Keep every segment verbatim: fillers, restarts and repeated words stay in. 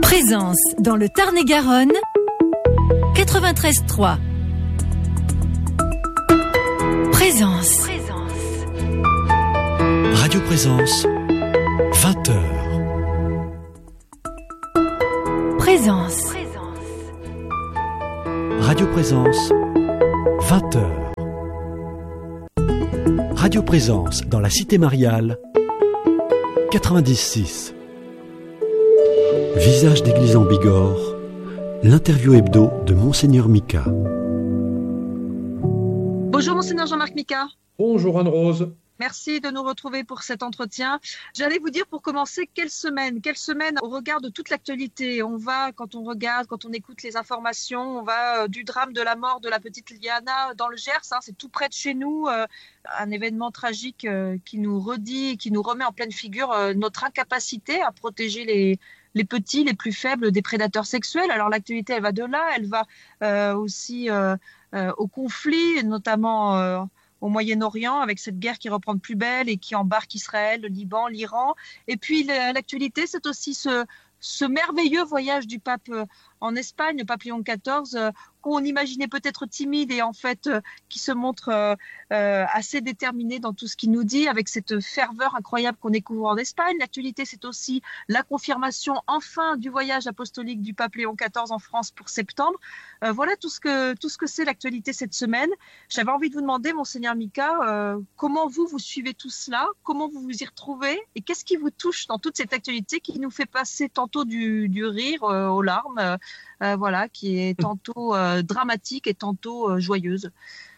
Présence dans le Tarn-et-Garonne, quatre-vingt-treize trois. Présence. Radio Présence, vingt heures. Présence. Radio Présence, vingt heures. Radio Présence dans la Cité Mariale, quatre-vingt-dix six. Visage d'église en Bigorre, l'interview hebdo de Monseigneur Mika. Bonjour Monseigneur Jean-Marc Mika. Bonjour Anne-Rose. Merci de nous retrouver pour cet entretien. J'allais vous dire pour commencer, quelle semaine Quelle semaine au regard de toute l'actualité. On va, quand on regarde, quand on écoute les informations, on va euh, du drame de la mort de la petite Liana dans le Gers, hein, c'est tout près de chez nous, euh, un événement tragique euh, qui nous redit, qui nous remet en pleine figure euh, notre incapacité à protéger les les petits, les plus faibles des prédateurs sexuels. Alors l'actualité, elle va de là, elle va euh, aussi euh, euh, au conflit, notamment euh, au Moyen-Orient, avec cette guerre qui reprend de plus belle et qui embarque Israël, le Liban, l'Iran. Et puis l'actualité, c'est aussi ce, ce merveilleux voyage du pape en Espagne, le pape Léon quatorze, euh, qu'on imaginait peut-être timide et en fait euh, qui se montre euh, euh, assez déterminé dans tout ce qu'il nous dit, avec cette ferveur incroyable qu'on découvre en Espagne. L'actualité, c'est aussi la confirmation enfin du voyage apostolique du pape Léon quatorze en France pour septembre. Euh, voilà tout ce que tout ce que c'est l'actualité cette semaine. J'avais envie de vous demander, Monseigneur Mika, euh, comment vous vous suivez tout cela, comment vous vous y retrouvez et qu'est-ce qui vous touche dans toute cette actualité qui nous fait passer tantôt du, du rire euh, aux larmes, euh, euh, voilà, qui est tantôt euh, dramatique et tantôt euh, joyeuse.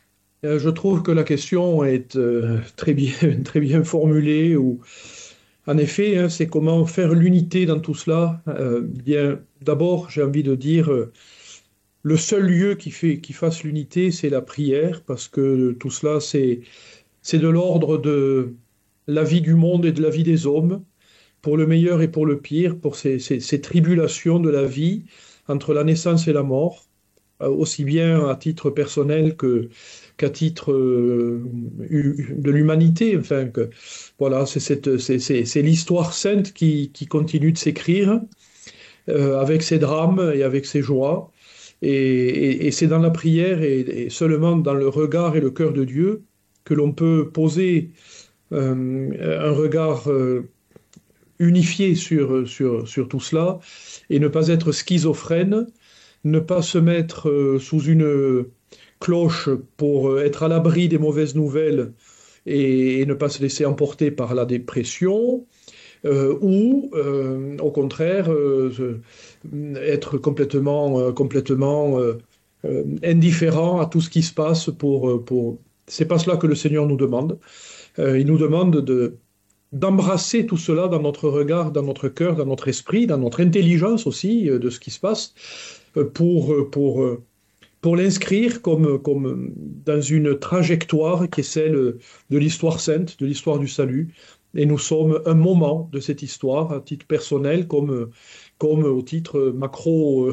Je trouve que la question est euh, très bien, très bien formulée. Où, en effet, hein, c'est comment faire l'unité dans tout cela. Euh, bien, d'abord, j'ai envie de dire, euh, le seul lieu qui, fait, qui fasse l'unité, c'est la prière, parce que tout cela, c'est, c'est de l'ordre de la vie du monde et de la vie des hommes, pour le meilleur et pour le pire, pour ces, ces, ces tribulations de la vie entre la naissance et la mort, aussi bien à titre personnel que, qu'à titre euh, de l'humanité. Enfin, que, voilà, c'est, cette, c'est, c'est, c'est l'histoire sainte qui, qui continue de s'écrire euh, avec ses drames et avec ses joies. Et, et, et c'est dans la prière et, et seulement dans le regard et le cœur de Dieu que l'on peut poser euh, un regard euh, unifié sur, sur, sur tout cela et ne pas être schizophrène, ne pas se mettre euh, sous une cloche pour être à l'abri des mauvaises nouvelles et, et ne pas se laisser emporter par la dépression, euh, ou euh, au contraire euh, être complètement, euh, complètement euh, euh, indifférent à tout ce qui se passe. Pour, pour... C'est pas cela que le Seigneur nous demande. Euh, il nous demande de d'embrasser tout cela dans notre regard, dans notre cœur, dans notre esprit, dans notre intelligence aussi euh, de ce qui se passe, pour, pour, pour l'inscrire comme, comme dans une trajectoire qui est celle de l'histoire sainte, de l'histoire du salut. Et nous sommes un moment de cette histoire, à titre personnel, comme, comme au titre macro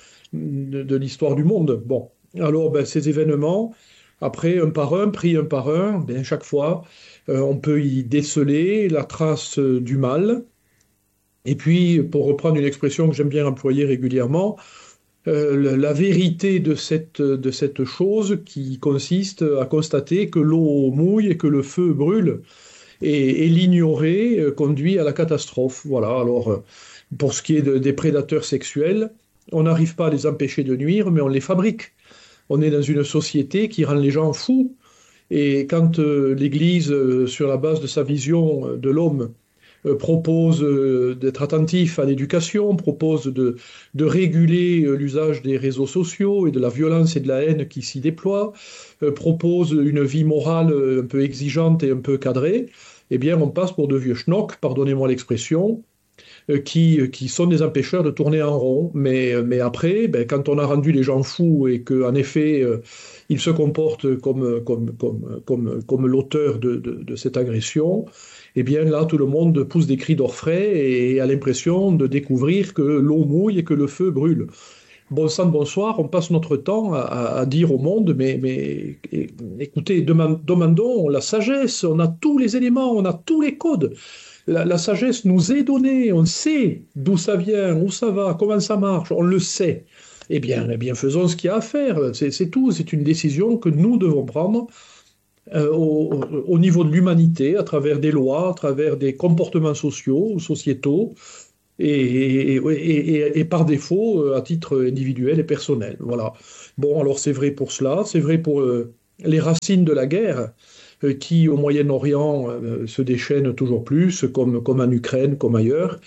de, de l'histoire du monde. Bon, alors ben, ces événements, après, un par un, pris un par un, ben, chaque fois, euh, on peut y déceler la trace du mal. Et puis, pour reprendre une expression que j'aime bien employer régulièrement, Euh, la vérité de cette, de cette chose qui consiste à constater que l'eau mouille et que le feu brûle, et, et l'ignorer euh, conduit à la catastrophe. Voilà, alors euh, pour ce qui est de, des prédateurs sexuels, on n'arrive pas à les empêcher de nuire, mais on les fabrique. On est dans une société qui rend les gens fous, et quand euh, l'Église, euh, sur la base de sa vision euh, de l'homme, Euh, propose euh, d'être attentif à l'éducation, propose de, de réguler euh, l'usage des réseaux sociaux et de la violence et de la haine qui s'y déploient, euh, propose une vie morale euh, un peu exigeante et un peu cadrée, eh bien on passe pour de vieux schnocks, pardonnez-moi l'expression, euh, qui, qui sont des empêcheurs de tourner en rond. Mais, mais après, ben, quand on a rendu les gens fous et qu'en effet euh, ils se comportent comme, comme, comme, comme, comme l'auteur de, de, de cette agression, eh bien là, tout le monde pousse des cris d'orfraie et a l'impression de découvrir que l'eau mouille et que le feu brûle. Bon sang de bonsoir, on passe notre temps à, à, à dire au monde, mais, mais écoutez, demandons la sagesse, on a tous les éléments, on a tous les codes. La, la sagesse nous est donnée, on sait d'où ça vient, où ça va, comment ça marche, on le sait. Eh bien, eh bien faisons ce qu'il y a à faire, c'est, c'est tout, c'est une décision que nous devons prendre euh, au, au niveau de l'humanité, à travers des lois, à travers des comportements sociaux, sociétaux, et, et, et, et, et par défaut, à titre individuel et personnel. Voilà. Bon, alors c'est vrai pour cela, c'est vrai pour euh, les racines de la guerre, euh, qui au Moyen-Orient euh, se déchaînent toujours plus, comme, comme en Ukraine, comme ailleurs.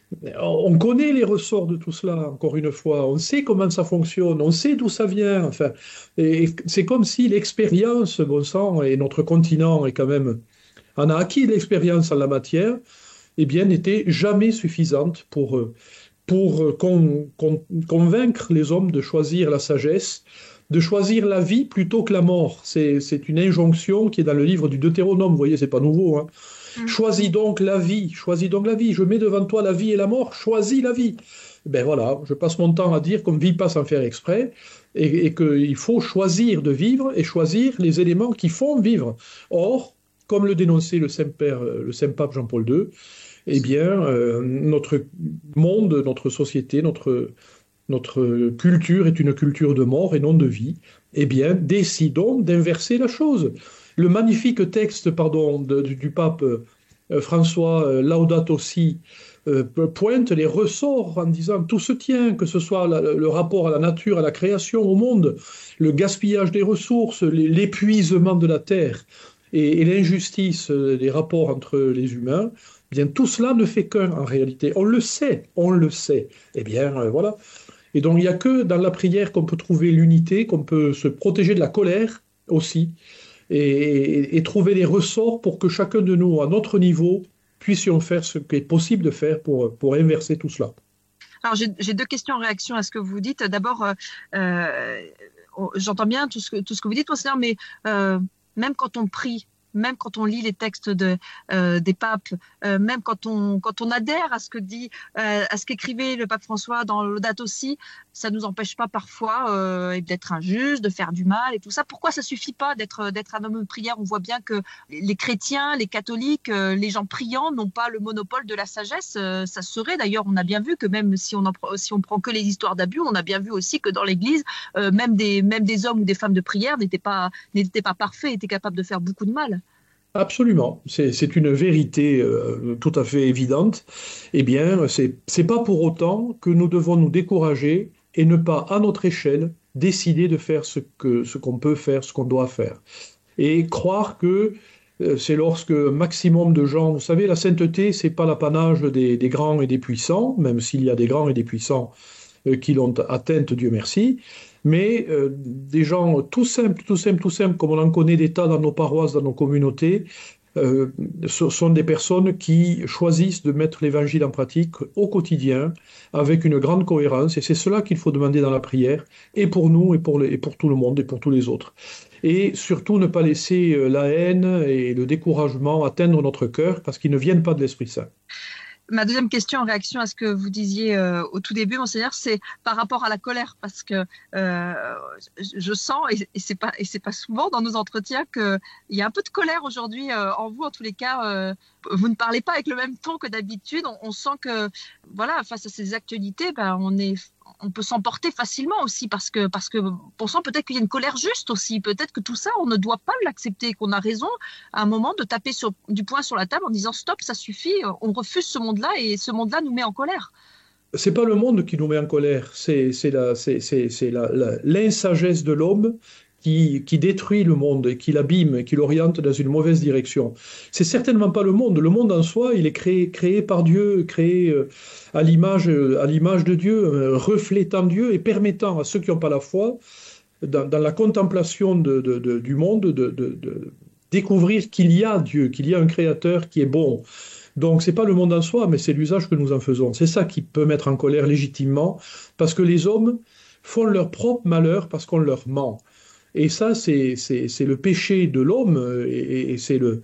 On connaît les ressorts de tout cela, encore une fois, on sait comment ça fonctionne, on sait d'où ça vient, enfin, et c'est comme si l'expérience, bon sang, et notre continent est quand même, en a acquis de l'expérience en la matière, eh bien, n'était jamais suffisante pour, pour con, con, convaincre les hommes de choisir la sagesse, de choisir la vie plutôt que la mort. C'est, c'est une injonction qui est dans le livre du Deutéronome, vous voyez, c'est pas nouveau, hein. Choisis donc la vie, choisis donc la vie. Je mets devant toi la vie et la mort, choisis la vie. Ben voilà, je passe mon temps à dire qu'on ne vit pas sans faire exprès et, et qu'il faut choisir de vivre et choisir les éléments qui font vivre. Or, comme le dénonçait le Saint-Père, le Saint-Pape Jean-Paul deux, eh bien, euh, notre monde, notre société, notre, notre culture est une culture de mort et non de vie. Eh bien, décidons d'inverser la chose. Le magnifique texte pardon, de, du pape euh, François euh, Laudato Si euh, pointe les ressorts en disant tout se tient, que ce soit la, le rapport à la nature, à la création, au monde, le gaspillage des ressources, l'épuisement de la terre et, et l'injustice des rapports entre les humains. Eh bien, tout cela ne fait qu'un en réalité. On le sait, on le sait. Eh bien, euh, voilà. Et donc, il n'y a que dans la prière qu'on peut trouver l'unité, qu'on peut se protéger de la colère aussi. Et, et, et trouver les ressorts pour que chacun de nous, à notre niveau, puissions faire ce qui est possible de faire pour, pour inverser tout cela. Alors, j'ai, j'ai deux questions en réaction à ce que vous dites. D'abord, euh, j'entends bien tout ce que, tout ce que vous dites, Monseigneur, mais euh, même quand on prie, même quand on lit les textes de, euh, des papes, euh, même quand on, quand on adhère à ce que dit, euh, à ce qu'écrivait le pape François dans Laudato Si, ça nous empêche pas parfois euh, d'être injuste, de faire du mal et tout ça. Pourquoi ça suffit pas d'être, d'être un homme de prière? On voit bien que les chrétiens, les catholiques, euh, les gens priants n'ont pas le monopole de la sagesse. Euh, ça serait d'ailleurs, on a bien vu que même si on, en, si on prend que les histoires d'abus, on a bien vu aussi que dans l'Église, euh, même des, même des hommes ou des femmes de prière n'étaient pas, n'étaient pas parfaits, étaient capables de faire beaucoup de mal. Absolument, c'est, c'est une vérité euh, tout à fait évidente. Eh bien, c'est, c'est pas pour autant que nous devons nous décourager et ne pas, à notre échelle, décider de faire ce, que, ce qu'on peut faire, ce qu'on doit faire. Et croire que euh, c'est lorsque maximum de gens... Vous savez, la sainteté, c'est pas l'apanage des, des grands et des puissants, même s'il y a des grands et des puissants euh, qui l'ont atteinte, Dieu merci, mais euh, des gens tout simples, tout simples, tout simples, comme on en connaît des tas dans nos paroisses, dans nos communautés, euh, ce sont des personnes qui choisissent de mettre l'évangile en pratique au quotidien, avec une grande cohérence, et c'est cela qu'il faut demander dans la prière, et pour nous, et pour, les, et pour tout le monde, et pour tous les autres. Et surtout ne pas laisser la haine et le découragement atteindre notre cœur, parce qu'ils ne viennent pas de l'Esprit Saint. Ma deuxième question en réaction à ce que vous disiez euh, au tout début, Monseigneur, c'est par rapport à la colère, parce que euh, je sens, et, et c'est pas et c'est pas souvent dans nos entretiens, qu'il y a un peu de colère aujourd'hui euh, en vous. En tous les cas, euh, vous ne parlez pas avec le même ton que d'habitude. On, on sent que, voilà, face à ces actualités, ben, on est on peut s'emporter facilement aussi parce que, parce que on sent peut-être qu'il y a une colère juste aussi. Peut-être que tout ça, on ne doit pas l'accepter, qu'on a raison à un moment de taper sur, du poing sur la table en disant stop, ça suffit, on refuse ce monde-là et ce monde-là nous met en colère. C'est pas le monde qui nous met en colère, c'est, c'est, la, c'est, c'est, c'est la, la, l'insagesse de l'homme qui, qui détruit le monde et qui l'abîme et qui l'oriente dans une mauvaise direction. C'est certainement pas le monde. Le monde en soi, il est créé, créé par Dieu, créé à l'image, à l'image de Dieu, reflétant Dieu et permettant à ceux qui n'ont pas la foi, dans, dans la contemplation de, de, de, du monde, de, de, de découvrir qu'il y a Dieu, qu'il y a un créateur qui est bon. Donc, ce n'est pas le monde en soi, mais c'est l'usage que nous en faisons. C'est ça qui peut mettre en colère légitimement, parce que les hommes font leur propre malheur parce qu'on leur ment. Et ça, c'est, c'est, c'est le péché de l'homme, et, et c'est le,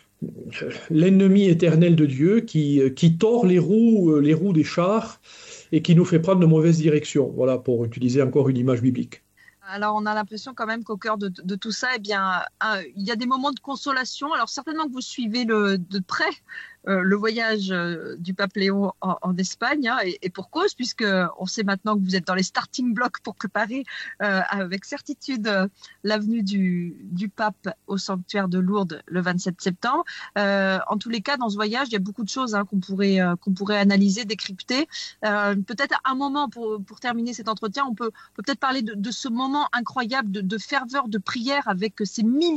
l'ennemi éternel de Dieu qui, qui tord les roues, les roues des chars et qui nous fait prendre de mauvaises directions. Voilà, pour utiliser encore une image biblique. Alors, on a l'impression quand même qu'au cœur de, de tout ça, eh bien, un, il y a des moments de consolation. Alors, certainement que vous suivez le, de près euh, le voyage euh, du pape Léon en, en Espagne, hein, et, et pour cause, puisque on sait maintenant que vous êtes dans les starting blocks pour préparer euh, avec certitude euh, l'avenue du, du pape au sanctuaire de Lourdes le vingt-sept septembre. Euh, en tous les cas, dans ce voyage, il y a beaucoup de choses hein, qu'on pourrait, euh, qu'on pourrait analyser, décrypter. Euh, peut-être un moment pour, pour terminer cet entretien, on peut, peut peut-être parler de, de ce moment incroyable de, de ferveur de prière avec ces milliers